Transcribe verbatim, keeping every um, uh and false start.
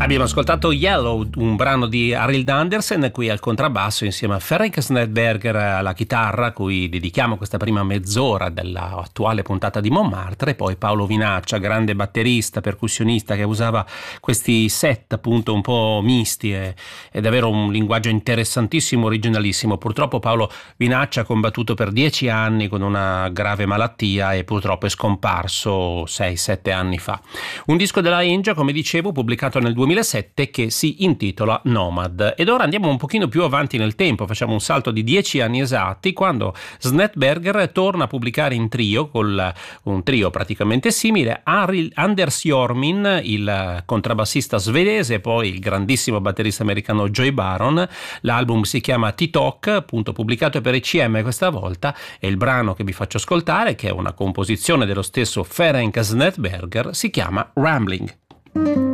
Abbiamo ascoltato Yellow, un brano di Arild Andersen, qui al contrabbasso insieme a Ferenc Snedberger alla chitarra, a cui dedichiamo questa prima mezz'ora dell'attuale puntata di Montmartre, e poi Paolo Vinaccia, grande batterista, percussionista, che usava questi set appunto un po' misti e, e davvero un linguaggio interessantissimo, originalissimo. Purtroppo Paolo Vinaccia ha combattuto per dieci anni con una grave malattia e purtroppo è scomparso sei sette anni fa. Un disco della Enja, come dicevo, pubblicato nel duemilasette, che si intitola Nomad. Ed ora andiamo un pochino più avanti nel tempo, facciamo un salto di dieci anni esatti, quando Snedberger torna a pubblicare in trio, con un trio praticamente simile, Anders Jormin, il contrabbassista svedese, e poi il grandissimo batterista americano Joey Baron. L'album si chiama T-Talk, appunto pubblicato per E C M questa volta, e il brano che vi faccio ascoltare, che è una composizione dello stesso Ferenc Snedberger, si chiama Rambling.